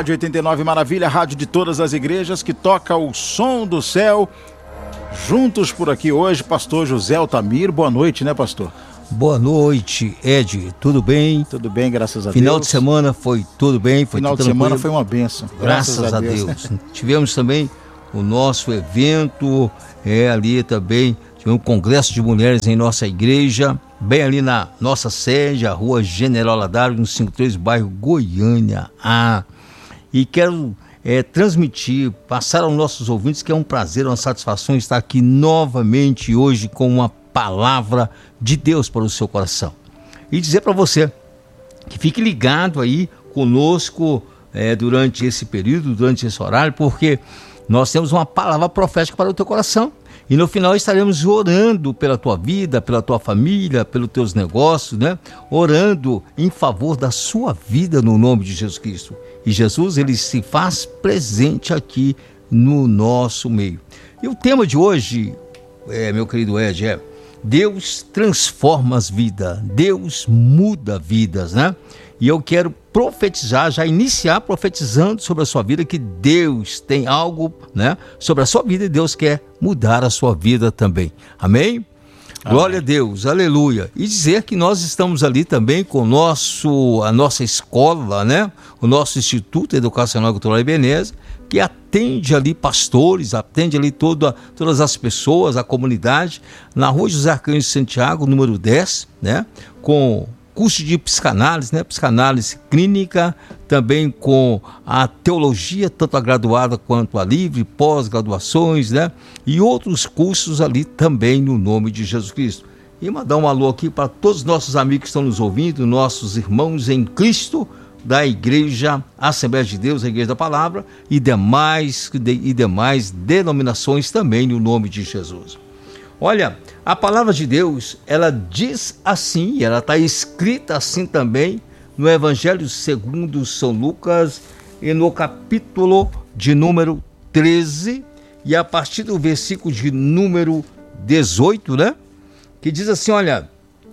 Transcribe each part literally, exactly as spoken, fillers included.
Rádio oitenta e nove Maravilha, rádio de todas as igrejas, que toca o som do céu. Juntos por aqui hoje, pastor José Altamir. Boa noite, né, pastor? Boa noite, Ed. Tudo bem? Tudo bem, graças a Final Deus. Final de semana foi tudo bem? Foi Final tudo de semana tranquilo? foi uma bênção. Graças, graças a, a Deus. Deus. Tivemos também o nosso evento, é ali também, tivemos um congresso de mulheres em nossa igreja, bem ali na nossa sede, a rua General Ladário, no cinquenta e três, bairro Goiânia. Ah, e quero é, transmitir, passar aos nossos ouvintes que é um prazer, uma satisfação estar aqui novamente hoje com uma palavra de Deus para o seu coração. E dizer para você que fique ligado aí conosco é, durante esse período, durante esse horário, porque nós temos uma palavra profética para o teu coração. E no final estaremos orando pela tua vida, pela tua família, pelos teus negócios, né? Orando em favor da sua vida no nome de Jesus Cristo. E Jesus, ele se faz presente aqui no nosso meio. E o tema de hoje, é, meu querido Ed, é Deus transforma as vidas, Deus muda vidas, né? E eu quero profetizar, já iniciar profetizando sobre a sua vida, que Deus tem algo, né, sobre a sua vida e Deus quer mudar a sua vida também. Amém? Amém. Glória a Deus, aleluia. E dizer que nós estamos ali também com o nosso, a nossa escola, né? O nosso Instituto Educacional Cultural Ebenezer, que atende ali pastores, atende ali toda, todas as pessoas, a comunidade, na rua José Arcanjo de Santiago, número dez, né? Com curso de psicanálise, né? Psicanálise clínica, também com a teologia, tanto a graduada quanto a livre, pós-graduações, né? E outros cursos ali também no nome de Jesus Cristo. E mandar um alô aqui para todos os nossos amigos que estão nos ouvindo, nossos irmãos em Cristo, da Igreja Assembleia de Deus, a Igreja da Palavra, e demais, e demais denominações também no nome de Jesus. Olha, a palavra de Deus, ela diz assim, ela está escrita assim também no Evangelho segundo São Lucas, e no capítulo de número treze, e a partir do versículo de número dezoito, né? Que diz assim, olha,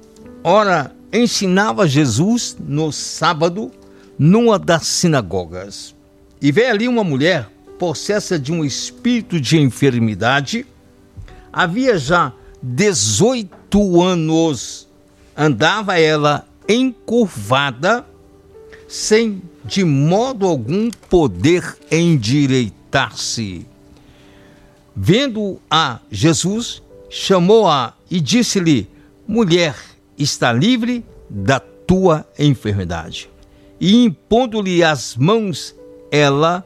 ora, ensinava Jesus no sábado, numa das sinagogas, e veio ali uma mulher possessa de um espírito de enfermidade. Havia já dezoito anos, andava ela encurvada, sem de modo algum poder endireitar-se. Vendo a Jesus, chamou-a e disse-lhe, mulher, está livre da tua enfermidade. E impondo-lhe as mãos, ela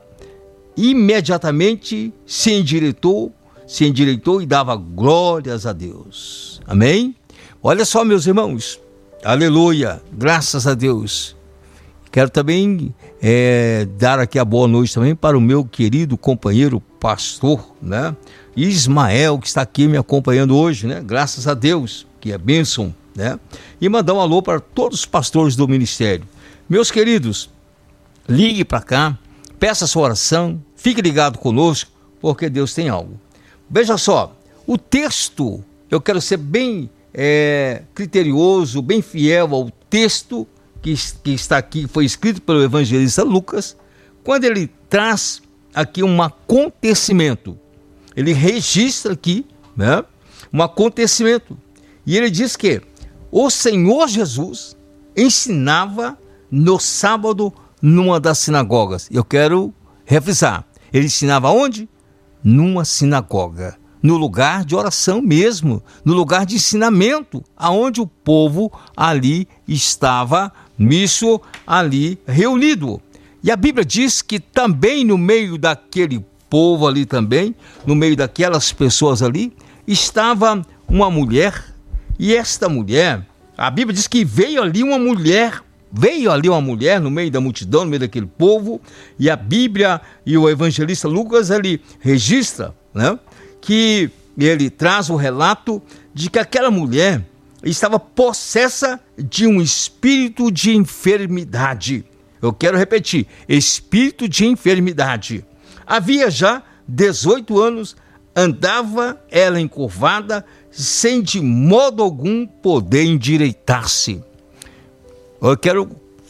imediatamente se endireitou, se endireitou e dava glórias a Deus. Amém? Olha só, meus irmãos, aleluia, graças a Deus. Quero também é, dar aqui a boa noite também para o meu querido companheiro pastor, né? Ismael, que está aqui me acompanhando hoje, né? Graças a Deus, que é bênção, né? E mandar um alô para todos os pastores do ministério. Meus queridos, ligue para cá, peça a sua oração, fique ligado conosco, porque Deus tem algo. Veja só, o texto, eu quero ser bem é, criterioso, bem fiel ao texto que, que está aqui, foi escrito pelo evangelista Lucas, quando ele traz aqui um acontecimento. Ele registra aqui, né, um acontecimento. E ele diz que o Senhor Jesus ensinava no sábado numa das sinagogas. Eu quero refrisar. Ele ensinava onde? Numa sinagoga, no lugar de oração mesmo, no lugar de ensinamento, aonde o povo ali estava, nisso ali reunido. E a Bíblia diz que também no meio daquele povo ali também, no meio daquelas pessoas ali, estava uma mulher, e esta mulher, a Bíblia diz que veio ali uma mulher, Veio ali uma mulher no meio da multidão, no meio daquele povo, e a Bíblia e o evangelista Lucas, ele registra, né, que ele traz o relato de que aquela mulher estava possessa de um espírito de enfermidade. Eu quero repetir, espírito de enfermidade. Havia já dezoito anos, andava ela encurvada, sem de modo algum poder endireitar-se. Eu quero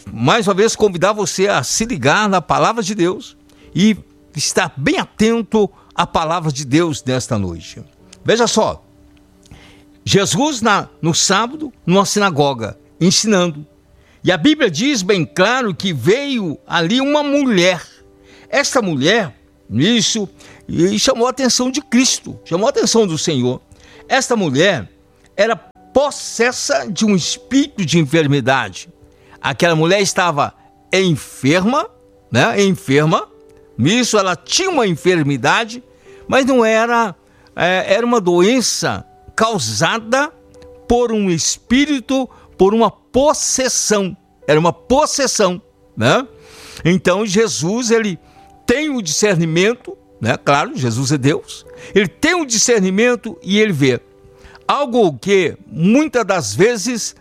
mais uma vez, convidar você a se ligar na palavra de Deus e estar bem atento à palavra de Deus nesta noite. Veja só, Jesus na, no sábado, numa sinagoga, ensinando. E a Bíblia diz bem claro que veio ali uma mulher. Esta mulher, isso, e chamou a atenção de Cristo, chamou a atenção do Senhor. Esta mulher era possessa de um espírito de enfermidade. Aquela mulher estava enferma, né? Enferma. Isso, ela tinha uma enfermidade, mas não era, é, era uma doença causada por um espírito, por uma possessão. Era uma possessão, né? Então Jesus, ele tem o discernimento, né? Claro, Jesus é Deus. Ele tem o discernimento e ele vê algo que muitas das vezes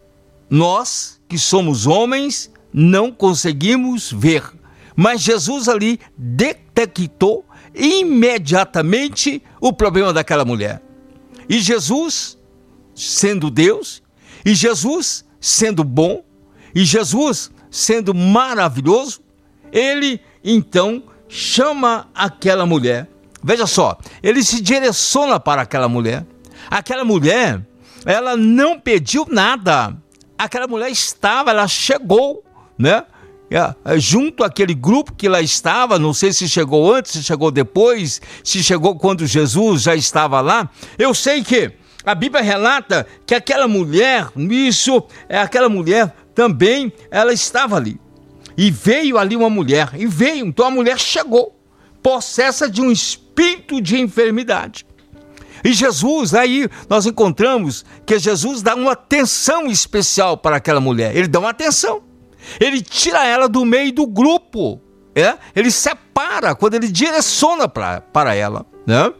nós, que somos homens, não conseguimos ver. Mas Jesus ali detectou imediatamente o problema daquela mulher. E Jesus, sendo Deus, e Jesus sendo bom, e Jesus sendo maravilhoso, ele então chama aquela mulher. Veja só, ele se direciona para aquela mulher. Aquela mulher, ela não pediu nada. Aquela mulher estava, ela chegou, né? Junto àquele grupo que lá estava, não sei se chegou antes, se chegou depois, se chegou quando Jesus já estava lá. Eu sei que a Bíblia relata que aquela mulher, isso, aquela mulher também, ela estava ali. E veio ali uma mulher, e veio, então a mulher chegou, possessa de um espírito de enfermidade. E Jesus, aí nós encontramos que Jesus dá uma atenção especial para aquela mulher, ele dá uma atenção. Ele tira ela do meio do grupo, é? Ele separa, quando ele direciona pra, para ela, né?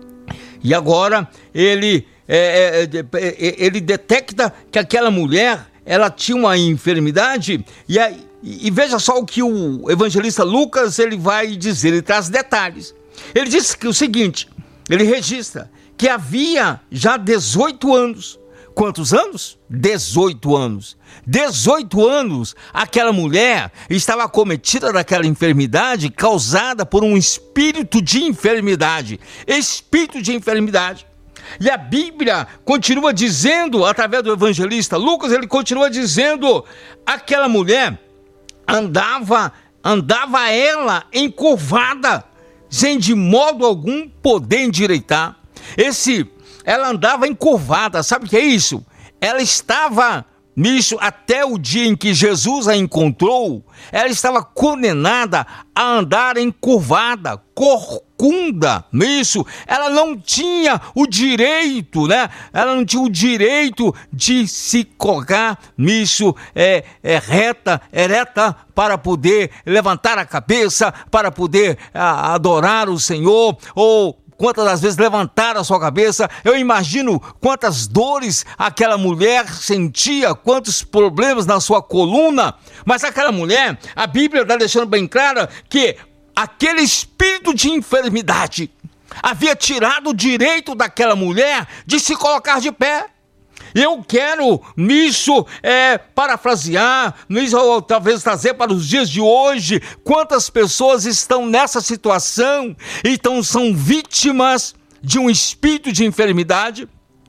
E agora ele, é, é, ele detecta que aquela mulher, ela tinha uma enfermidade, e, a, e veja só o que o evangelista Lucas ele vai dizer, ele traz detalhes. Ele diz que o seguinte, ele registra que havia já dezoito anos. Quantos anos? dezoito anos. dezoito anos, aquela mulher estava acometida daquela enfermidade causada por um espírito de enfermidade. Espírito de enfermidade. E a Bíblia continua dizendo, através do evangelista Lucas, ele continua dizendo, aquela mulher andava, andava ela encurvada, sem de modo algum poder endireitar. Esse... Ela andava encurvada, sabe o que é isso? Ela estava nisso até o dia em que Jesus a encontrou, ela estava condenada a andar encurvada, corcunda, nisso. Ela não tinha o direito, né? Ela não tinha o direito de se colocar nisso, é, é reta, ereta, para poder levantar a cabeça, para poder a, adorar o Senhor, ou quantas das vezes levantaram a sua cabeça. Eu imagino quantas dores aquela mulher sentia, quantos problemas na sua coluna. Mas aquela mulher, a Bíblia está deixando bem clara que aquele espírito de enfermidade havia tirado o direito daquela mulher de se colocar de pé. Eu quero nisso é, parafrasear, nisso, ou talvez trazer para os dias de hoje, quantas pessoas estão nessa situação, então são vítimas de um espírito de enfermidade,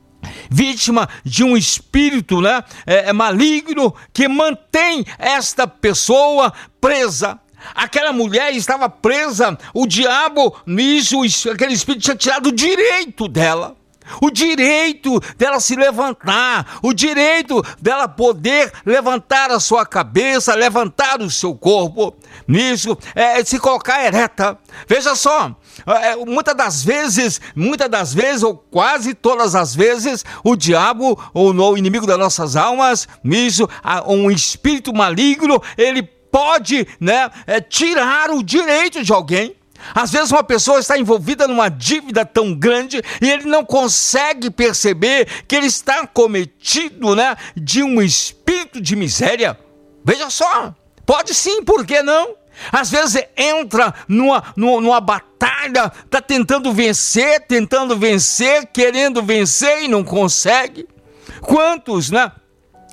vítima de um espírito, né, é, maligno, que mantém esta pessoa presa. Aquela mulher estava presa, o diabo nisso, aquele espírito tinha tirado o direito dela. O direito dela se levantar, o direito dela poder levantar a sua cabeça, levantar o seu corpo, nisso, é, se colocar ereta. Veja só, é, muitas das vezes, muitas das vezes, ou quase todas as vezes, o diabo, ou o inimigo das nossas almas, nisso, um espírito maligno, ele pode, né, é, tirar o direito de alguém. Às vezes uma pessoa está envolvida numa dívida tão grande e ele não consegue perceber que ele está cometido, né, de um espírito de miséria. Veja só, pode sim, por que não? Às vezes entra numa, numa, numa batalha, está tentando vencer, tentando vencer, querendo vencer e não consegue. Quantos, né?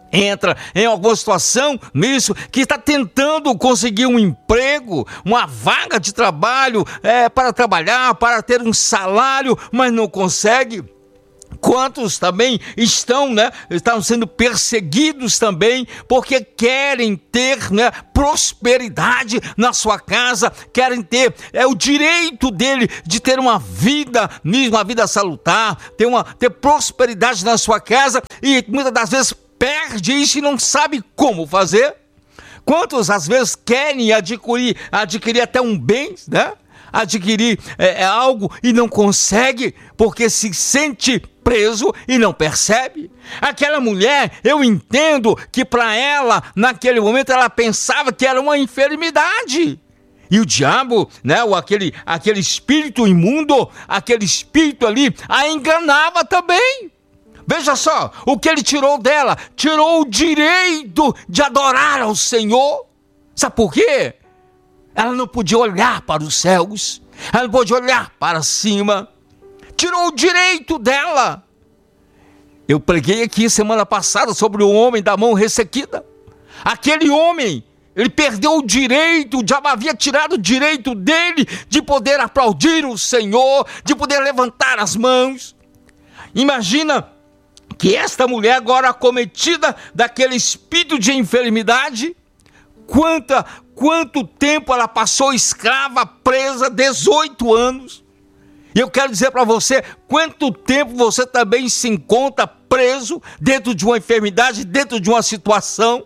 entra em alguma situação nisso, que está tentando conseguir um emprego, uma vaga de trabalho, é, para trabalhar, para ter um salário, mas não consegue. Quantos também estão, né, estão sendo perseguidos também, porque querem ter, né, prosperidade na sua casa, querem ter é, o direito dele de ter uma vida, uma vida salutar, ter, uma, ter prosperidade na sua casa, e muitas das vezes perde isso e não sabe como fazer. Quantos às vezes querem adquirir, adquirir até um bem, né? Adquirir é, algo e não consegue, porque se sente preso e não percebe. Aquela mulher, eu entendo que para ela, naquele momento, ela pensava que era uma enfermidade. E o diabo, né, ou aquele, aquele espírito imundo, aquele espírito ali, a enganava também. Veja só, o que ele tirou dela? Tirou o direito de adorar ao Senhor. Sabe por quê? Ela não podia olhar para os céus, ela não podia olhar para cima. Tirou o direito dela. Eu preguei aqui semana passada sobre o homem da mão ressequida. Aquele homem, ele perdeu o direito, o diabo havia tirado o direito dele de poder aplaudir o Senhor, de poder levantar as mãos. Imagina que esta mulher agora acometida daquele espírito de enfermidade, quanta, quanto tempo ela passou escrava, presa, dezoito anos. E eu quero dizer para você, quanto tempo você também se encontra preso dentro de uma enfermidade, dentro de uma situação.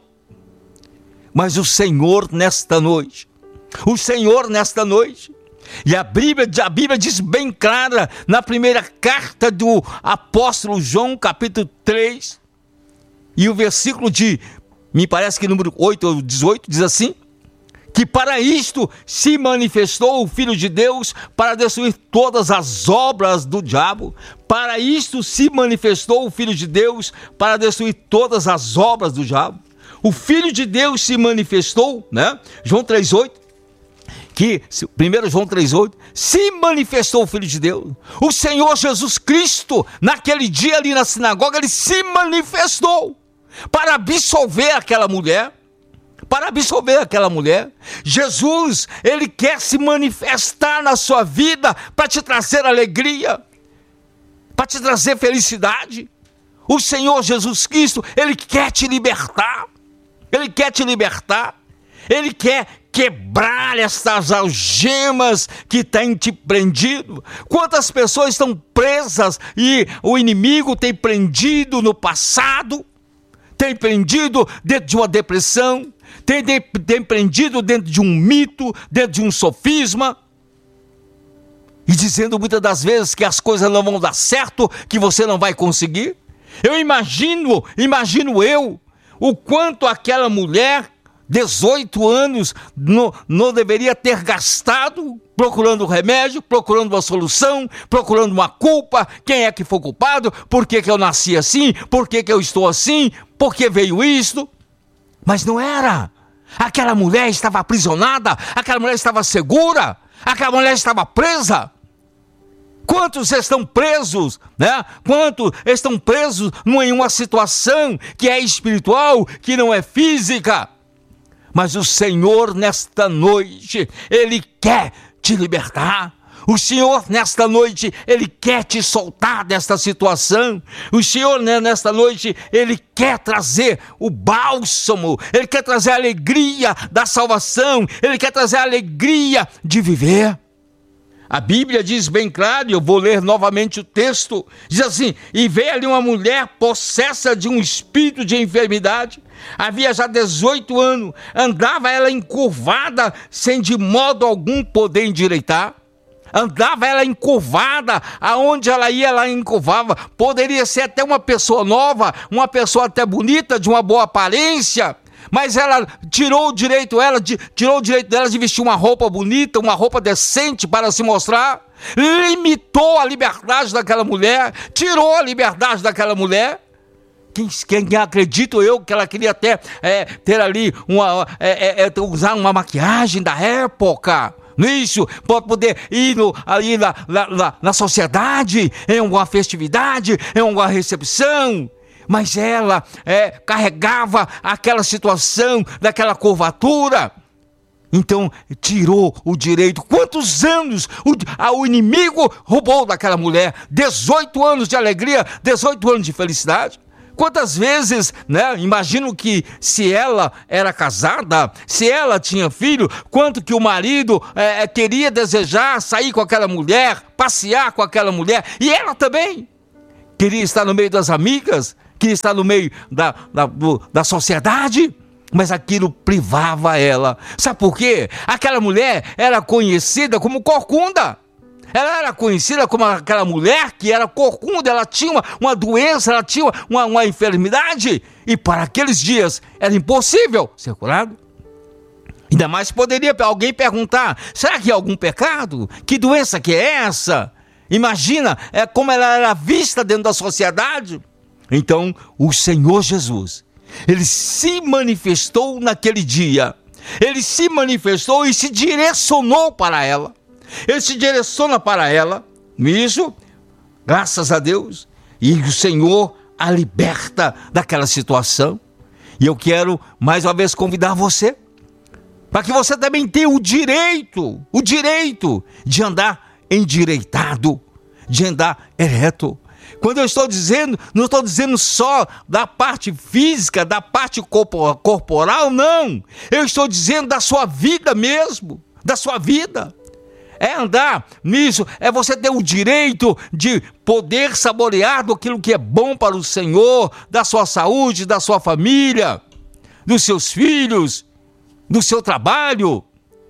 Mas o Senhor nesta noite, o Senhor nesta noite, e a Bíblia, a Bíblia diz bem clara, na primeira carta do apóstolo João, capítulo três, e o versículo de, me parece que número oito ou dezoito, diz assim, que para isto se manifestou o Filho de Deus, para destruir todas as obras do diabo. Para isto se manifestou o Filho de Deus, para destruir todas as obras do diabo. O Filho de Deus se manifestou, né? João três, oito, que, primeiro João três, oito, se manifestou o Filho de Deus. O Senhor Jesus Cristo, naquele dia ali na sinagoga, ele se manifestou para absolver aquela mulher. Para absolver aquela mulher. Jesus, ele quer se manifestar na sua vida para te trazer alegria, para te trazer felicidade. O Senhor Jesus Cristo, ele quer te libertar. Ele quer te libertar. Ele quer quebrar essas algemas que têm te prendido. Quantas pessoas estão presas e o inimigo tem prendido no passado, tem prendido dentro de uma depressão, Tem, tem, tem prendido dentro de um mito, dentro de um sofisma, e dizendo muitas das vezes que as coisas não vão dar certo, que você não vai conseguir. Eu imagino, imagino eu, o quanto aquela mulher, dezoito anos, não, não deveria ter gastado procurando remédio, procurando uma solução, procurando uma culpa. Quem é que foi culpado? Por que que eu nasci assim? Por que que eu estou assim? Por que veio isto? Mas não era. Aquela mulher estava aprisionada, aquela mulher estava segura, aquela mulher estava presa. Quantos estão presos, né? Quantos estão presos em uma situação que é espiritual, que não é física? Mas o Senhor nesta noite, ele quer te libertar. O Senhor nesta noite, ele quer te soltar desta situação. O Senhor nesta noite, ele quer trazer o bálsamo, ele quer trazer a alegria da salvação, ele quer trazer a alegria de viver. A Bíblia diz bem claro, e eu vou ler novamente o texto, diz assim, e veio ali uma mulher possessa de um espírito de enfermidade, havia já dezoito anos, andava ela encurvada, sem de modo algum poder endireitar. Andava ela encurvada, aonde ela ia, ela encurvava. Poderia ser até uma pessoa nova, uma pessoa até bonita, de uma boa aparência, mas ela tirou o direito, ela de, tirou o direito dela de vestir uma roupa bonita, uma roupa decente para se mostrar. Limitou a liberdade daquela mulher, tirou a liberdade daquela mulher. Quem, quem acredito eu que ela queria até é, ter ali uma, é, é, usar uma maquiagem da época. Isso, pode poder ir no, ali na, na, na sociedade, em alguma festividade, em alguma recepção. mas ela é, carregava aquela situação, daquela curvatura. Então tirou o direito. Quantos anos o, o inimigo roubou daquela mulher? dezoito anos de alegria, dezoito anos de felicidade. Quantas vezes, né? Imagino que se ela era casada, se ela tinha filho, quanto que o marido é, queria desejar sair com aquela mulher, passear com aquela mulher, e ela também queria estar no meio das amigas, queria estar no meio da, da, do, da sociedade, mas aquilo privava ela. Sabe por quê? Aquela mulher era conhecida como corcunda. Ela era conhecida como aquela mulher que era corcunda, ela tinha uma, uma doença, ela tinha uma, uma enfermidade, e para aqueles dias era impossível ser curado. Ainda mais poderia alguém perguntar, será que é algum pecado? Que doença que é essa? Imagina é, como ela era vista dentro da sociedade. Então o Senhor Jesus, ele se manifestou naquele dia, ele se manifestou e se direcionou para ela. Ele se direciona para ela, isso, graças a Deus, e o Senhor a liberta daquela situação. E eu quero mais uma vez convidar você, para que você também tenha o direito, o direito de andar endireitado, de andar ereto. Quando eu estou dizendo, não estou dizendo só da parte física, da parte corporal, não. Eu estou dizendo da sua vida mesmo, da sua vida. É andar nisso, é você ter o direito de poder saborear daquilo que é bom para o Senhor, da sua saúde, da sua família, dos seus filhos, do seu trabalho.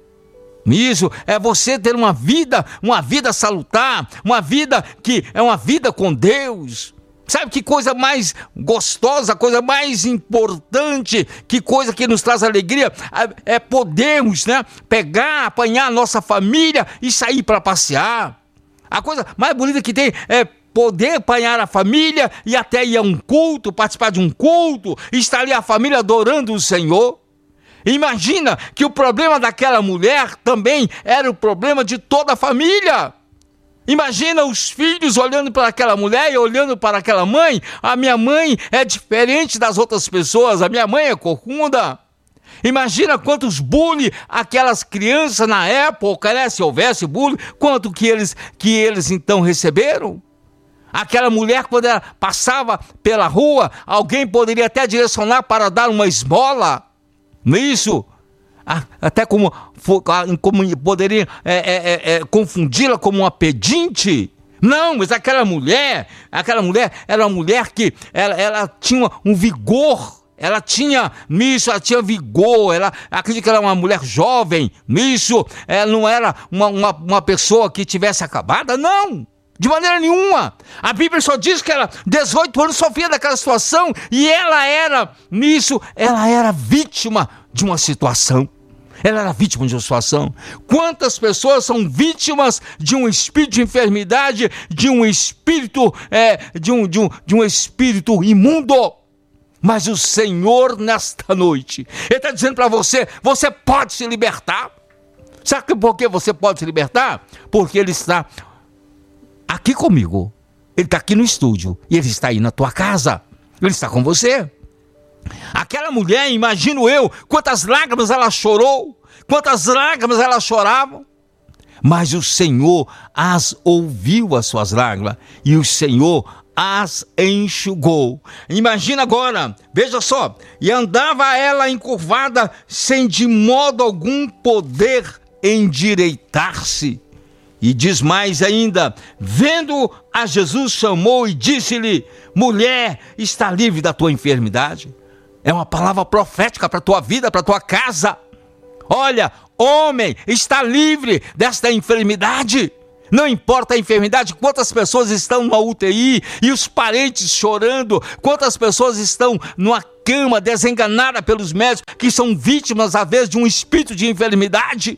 Isso é você ter uma vida, uma vida salutar, uma vida que é uma vida com Deus. Sabe que coisa mais gostosa, coisa mais importante, que coisa que nos traz alegria, é podermos, né, pegar, apanhar a nossa família e sair para passear. A coisa mais bonita que tem é poder apanhar a família e até ir a um culto, participar de um culto, e estar ali a família adorando o Senhor. Imagina que o problema daquela mulher também era o problema de toda a família. Imagina os filhos olhando para aquela mulher e olhando para aquela mãe. A minha mãe é diferente das outras pessoas, a minha mãe é corcunda. Imagina quantos bullying aquelas crianças na época, né, se houvesse bullying, quanto que eles, que eles então receberam. Aquela mulher, quando ela passava pela rua, alguém poderia até direcionar para dar uma esmola, não é isso? Até como, como poderia é, é, é, confundi-la como uma pedinte. Não, mas aquela mulher, aquela mulher era uma mulher que ela, ela tinha um vigor, ela tinha isso, ela tinha vigor, ela acredito que ela era uma mulher jovem, isso, ela não era uma, uma, uma pessoa que tivesse acabada, não, de maneira nenhuma. A Bíblia só diz que ela, dezoito anos, sofria daquela situação, e ela era, nisso, ela era vítima de uma situação. Ela era vítima de uma situação. Quantas pessoas são vítimas de um espírito de enfermidade, de um espírito, é, de, um, de, um, de um espírito imundo? Mas o Senhor, nesta noite, Ele está dizendo para você, você pode se libertar. Sabe por que você pode se libertar? Porque Ele está aqui comigo. Ele está aqui no estúdio. E Ele está aí na tua casa. Ele está com você. Aquela mulher, imagino eu, quantas lágrimas ela chorou, quantas lágrimas ela chorava, mas o Senhor as ouviu, as suas lágrimas, e o Senhor as enxugou. Imagina agora, veja só, e andava ela encurvada, sem de modo algum poder endireitar-se. E diz mais ainda, vendo a Jesus, chamou e disse-lhe, mulher, está livre da tua enfermidade. É uma palavra profética para a tua vida, para a tua casa. Olha, homem, está livre desta enfermidade. Não importa a enfermidade, quantas pessoas estão numa U T I e os parentes chorando, quantas pessoas estão numa cama desenganada pelos médicos, que são vítimas, às vezes, de um espírito de enfermidade.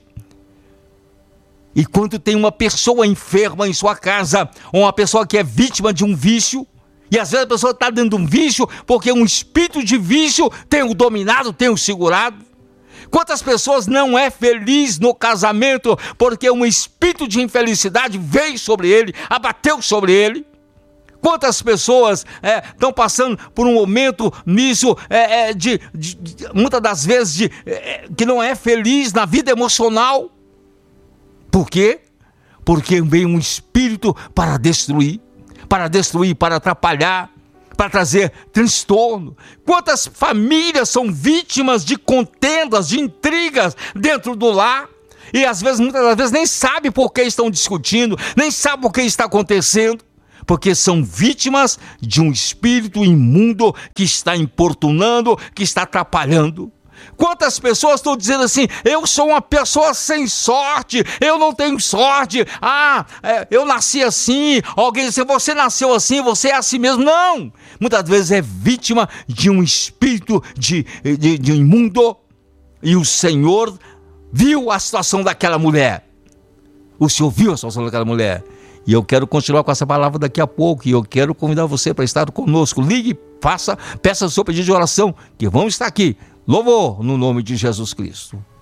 E quando tem uma pessoa enferma em sua casa, ou uma pessoa que é vítima de um vício, e às vezes a pessoa está dentro de um vício, porque um espírito de vício tem o dominado, tem o segurado. Quantas pessoas não é feliz no casamento, porque um espírito de infelicidade veio sobre ele, abateu sobre ele. Quantas pessoas estão é, passando por um momento nisso, é, é, de, de, de, muitas das vezes, de, é, que não é feliz na vida emocional. Por quê? Porque vem um espírito para destruir, para destruir, para atrapalhar, para trazer transtorno. Quantas famílias são vítimas de contendas, de intrigas dentro do lar? E às vezes, muitas das vezes, nem sabe por que estão discutindo, nem sabe por que está acontecendo, porque são vítimas de um espírito imundo que está importunando, que está atrapalhando. Quantas pessoas estão dizendo assim: eu sou uma pessoa sem sorte, eu não tenho sorte, ah, é, eu nasci assim. Alguém diz assim: você nasceu assim, você é assim mesmo. Não, muitas vezes é vítima de um espírito de, de, de imundo. E o Senhor viu a situação daquela mulher. O Senhor viu a situação daquela mulher. E eu quero continuar com essa palavra daqui a pouco. E eu quero convidar você para estar conosco. Ligue, faça, peça o seu pedido de oração, que vamos estar aqui. Louvor no nome de Jesus Cristo.